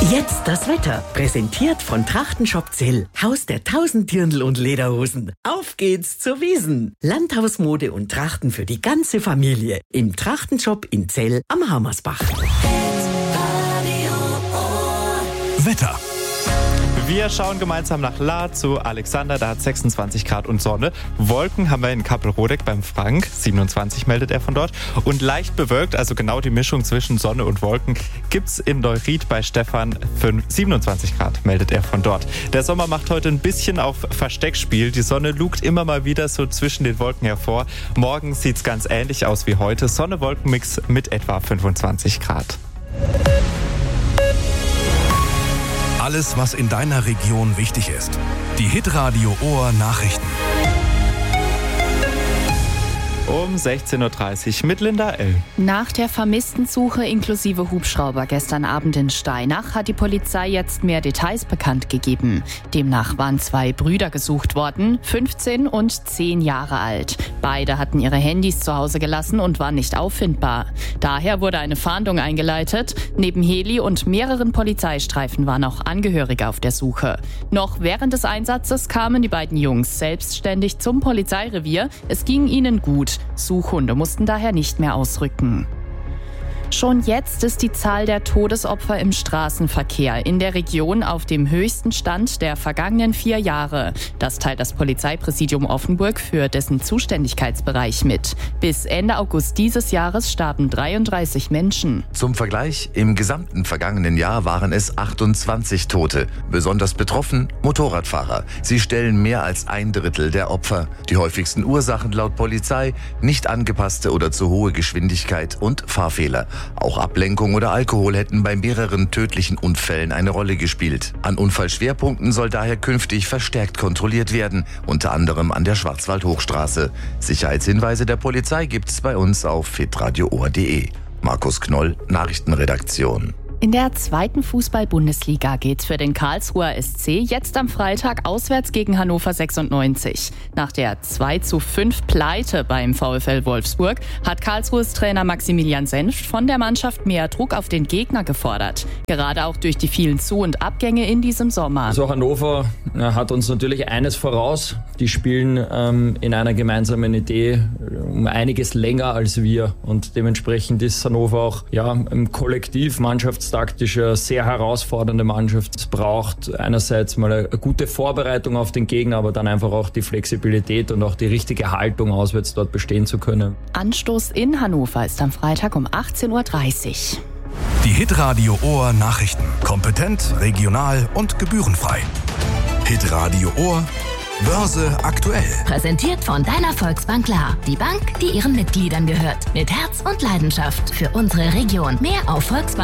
Jetzt das Wetter, präsentiert von Trachtenshop Zell, Haus der 1000 Dirndl und Lederhosen. Auf geht's zur Wiesn. Landhausmode und Trachten für die ganze Familie im Trachtenshop in Zell am Hammersbach. Wetter. Wir schauen gemeinsam nach Lahr zu Alexander, da hat 26 Grad und Sonne. Wolken haben wir in Kappelrodeck beim Frank, 27 meldet er von dort. Und leicht bewölkt, also genau die Mischung zwischen Sonne und Wolken, gibt's in Neuried bei Stefan 27 Grad, meldet er von dort. Der Sommer macht heute ein bisschen auf Versteckspiel. Die Sonne lugt immer mal wieder so zwischen den Wolken hervor. Morgen sieht's ganz ähnlich aus wie heute. Sonne-Wolken-Mix mit etwa 25 Grad. Alles, was in deiner Region wichtig ist. Die Hitradio Ohr Nachrichten. Um 16.30 Uhr mit Linda L. Nach der Vermisstensuche inklusive Hubschrauber gestern Abend in Steinach hat die Polizei jetzt mehr Details bekannt gegeben. Demnach waren 2 Brüder gesucht worden, 15 und 10 Jahre alt. Beide hatten ihre Handys zu Hause gelassen und waren nicht auffindbar. Daher wurde eine Fahndung eingeleitet. Neben Heli und mehreren Polizeistreifen waren auch Angehörige auf der Suche. Noch während des Einsatzes kamen die beiden Jungs selbstständig zum Polizeirevier. Es ging ihnen gut. Suchhunde mussten daher nicht mehr ausrücken. Schon jetzt ist die Zahl der Todesopfer im Straßenverkehr in der Region auf dem höchsten Stand der vergangenen 4 Jahre. Das teilt das Polizeipräsidium Offenburg für dessen Zuständigkeitsbereich mit. Bis Ende August dieses Jahres starben 33 Menschen. Zum Vergleich, im gesamten vergangenen Jahr waren es 28 Tote. Besonders betroffen Motorradfahrer. Sie stellen mehr als 1/3 der Opfer. Die häufigsten Ursachen laut Polizei: nicht angepasste oder zu hohe Geschwindigkeit und Fahrfehler. Auch Ablenkung oder Alkohol hätten bei mehreren tödlichen Unfällen eine Rolle gespielt. An Unfallschwerpunkten soll daher künftig verstärkt kontrolliert werden, unter anderem an der Schwarzwald-Hochstraße. Sicherheitshinweise der Polizei gibt's bei uns auf hitradioohr.de. Markus Knoll, Nachrichtenredaktion. In der 2. Fußball-Bundesliga geht's für den Karlsruher SC jetzt am Freitag auswärts gegen Hannover 96. Nach der 2:5 Pleite beim VfL Wolfsburg hat Karlsruhes Trainer Maximilian Senft von der Mannschaft mehr Druck auf den Gegner gefordert. Gerade auch durch die vielen Zu- und Abgänge in diesem Sommer. Also Hannover hat uns natürlich eines voraus. Die spielen in einer gemeinsamen Idee um einiges länger als wir. Und dementsprechend ist Hannover auch im Kollektiv mannschaftstaktisch eine sehr herausfordernde Mannschaft. Es braucht einerseits mal eine gute Vorbereitung auf den Gegner, aber dann einfach auch die Flexibilität und auch die richtige Haltung auswärts dort bestehen zu können. Anstoß in Hannover ist am Freitag um 18.30 Uhr. Die Hitradio Ohr Nachrichten. Kompetent, regional und gebührenfrei. Hitradio Ohr Börse aktuell. Präsentiert von deiner Volksbank Lahr. Die Bank, die ihren Mitgliedern gehört. Mit Herz und Leidenschaft für unsere Region. Mehr auf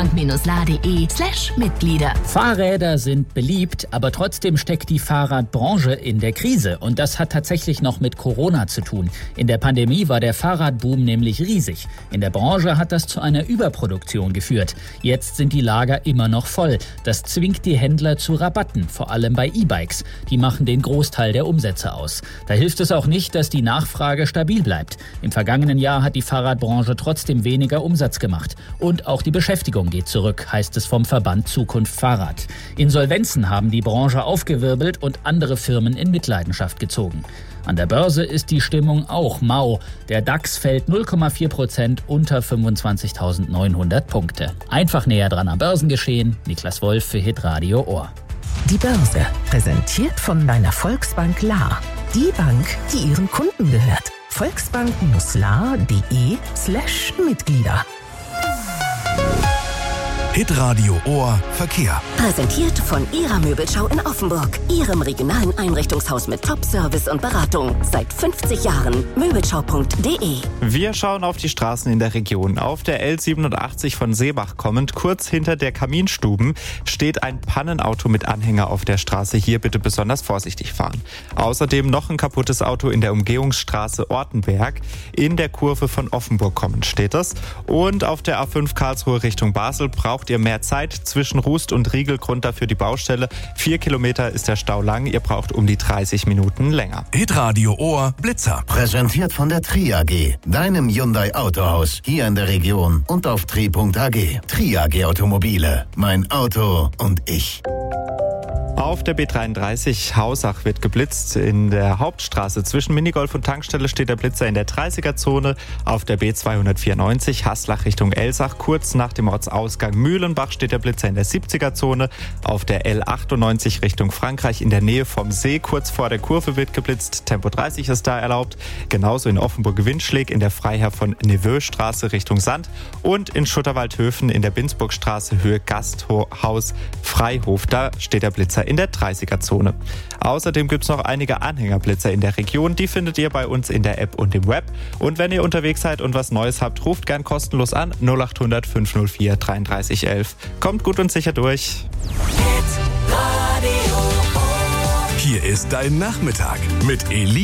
volksbank-lahr.de/Mitglieder. Fahrräder sind beliebt, aber trotzdem steckt die Fahrradbranche in der Krise. Und das hat tatsächlich noch mit Corona zu tun. In der Pandemie war der Fahrradboom nämlich riesig. In der Branche hat das zu einer Überproduktion geführt. Jetzt sind die Lager immer noch voll. Das zwingt die Händler zu Rabatten, vor allem bei E-Bikes. Die machen den Großteil der Umsätze aus. Da hilft es auch nicht, dass die Nachfrage stabil bleibt. Im vergangenen Jahr hat die Fahrradbranche trotzdem weniger Umsatz gemacht. Und auch die Beschäftigung geht zurück, heißt es vom Verband Zukunft Fahrrad. Insolvenzen haben die Branche aufgewirbelt und andere Firmen in Mitleidenschaft gezogen. An der Börse ist die Stimmung auch mau. Der DAX fällt 0,4% unter 25.900 Punkte. Einfach näher dran am Börsengeschehen. Niklas Wolf für Hitradio Ohr. Die Börse, präsentiert von deiner Volksbank Lahr. Die Bank, die ihren Kunden gehört. volksbank-lahr.de/Mitglieder. Hitradio Ohr Verkehr. Präsentiert von Ihrer Möbelschau in Offenburg. Ihrem regionalen Einrichtungshaus mit Top-Service und Beratung. Seit 50 Jahren. Möbelschau.de. Wir schauen auf die Straßen in der Region. Auf der L87 von Seebach kommend, kurz hinter der Kaminstuben, steht ein Pannenauto mit Anhänger auf der Straße. Hier bitte besonders vorsichtig fahren. Außerdem noch ein kaputtes Auto in der Umgehungsstraße Ortenberg. In der Kurve von Offenburg kommend steht das. Und auf der A5 Karlsruhe Richtung Basel braucht braucht ihr mehr Zeit zwischen Rust und Riegelgrund dafür die Baustelle. 4 Kilometer ist der Stau lang, ihr braucht um die 30 Minuten länger. Hitradio Ohr Blitzer. Präsentiert von der Tri AG, deinem Hyundai Autohaus, hier in der Region und auf tri.ag. Tri AG Automobile, mein Auto und ich. Auf der B33 Hausach wird geblitzt. In der Hauptstraße zwischen Minigolf und Tankstelle steht der Blitzer in der 30er-Zone. Auf der B294 Haslach Richtung Elsach kurz nach dem Ortsausgang Mühlenbach steht der Blitzer in der 70er-Zone. Auf der L98 Richtung Frankreich in der Nähe vom See kurz vor der Kurve wird geblitzt. Tempo 30 ist da erlaubt. Genauso in Offenburg-Gewinschläg in der Freiherr von Neveu-Straße Richtung Sand und in Schutterwaldhöfen in der Binsburgstraße Höhe Gasthaus Freihof. Da steht der Blitzer in der 30er-Zone. Außerdem gibt es noch einige Anhängerblitzer in der Region. Die findet ihr bei uns in der App und im Web. Und wenn ihr unterwegs seid und was Neues habt, ruft gern kostenlos an 0800 504 33 11. Kommt gut und sicher durch. Hier ist dein Nachmittag mit Eli.